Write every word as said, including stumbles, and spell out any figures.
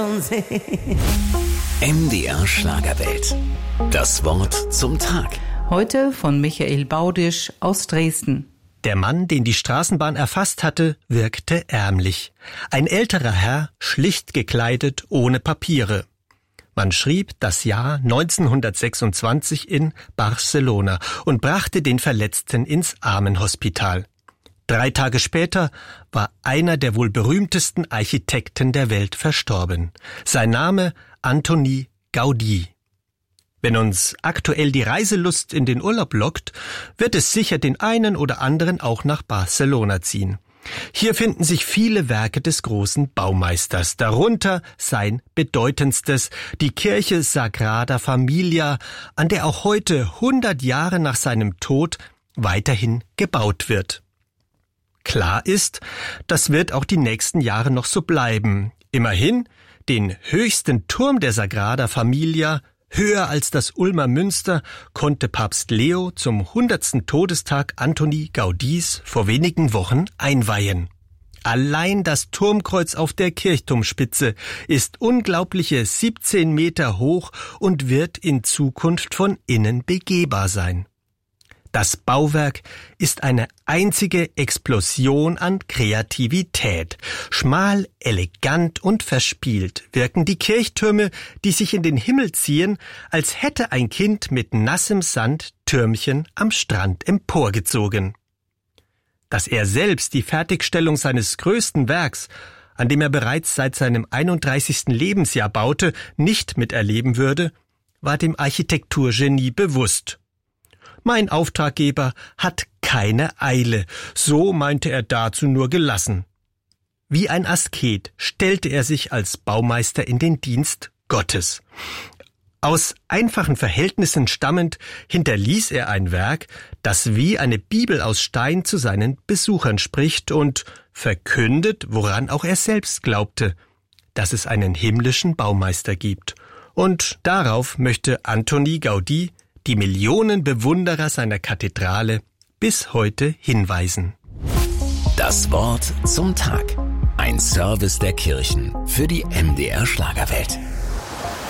M D R Schlagerwelt. Das Wort zum Tag. Heute von Michael Baudisch aus Dresden. Der Mann, den die Straßenbahn erfasst hatte, wirkte ärmlich. Ein älterer Herr, schlicht gekleidet, ohne Papiere. Man schrieb das Jahr neunzehnhundertsechsundzwanzig in Barcelona und brachte den Verletzten ins Armenhospital. Drei Tage später war einer der wohl berühmtesten Architekten der Welt verstorben. Sein Name Antoni Gaudí. Wenn uns aktuell die Reiselust in den Urlaub lockt, wird es sicher den einen oder anderen auch nach Barcelona ziehen. Hier finden sich viele Werke des großen Baumeisters, darunter sein bedeutendstes, die Kirche Sagrada Familia, an der auch heute, hundert Jahre nach seinem Tod, weiterhin gebaut wird. Klar ist, das wird auch die nächsten Jahre noch so bleiben. Immerhin, den höchsten Turm der Sagrada Familia, höher als das Ulmer Münster, konnte Papst Leo zum hundertsten Todestag Antoni Gaudís vor wenigen Wochen einweihen. Allein das Turmkreuz auf der Kirchturmspitze ist unglaubliche siebzehn Meter hoch und wird in Zukunft von innen begehbar sein. Das Bauwerk ist eine einzige Explosion an Kreativität. Schmal, elegant und verspielt wirken die Kirchtürme, die sich in den Himmel ziehen, als hätte ein Kind mit nassem Sand Türmchen am Strand emporgezogen. Dass er selbst die Fertigstellung seines größten Werks, an dem er bereits seit seinem einunddreißigsten Lebensjahr baute, nicht miterleben würde, war dem Architekturgenie bewusst. Mein Auftraggeber hat keine Eile, so meinte er dazu nur gelassen. Wie ein Asket stellte er sich als Baumeister in den Dienst Gottes. Aus einfachen Verhältnissen stammend hinterließ er ein Werk, das wie eine Bibel aus Stein zu seinen Besuchern spricht und verkündet, woran auch er selbst glaubte, dass es einen himmlischen Baumeister gibt. Und darauf möchte Antoni Gaudí die Millionen Bewunderer seiner Kathedrale bis heute hinweisen. Das Wort zum Tag. Ein Service der Kirchen für die M D R Schlagerwelt.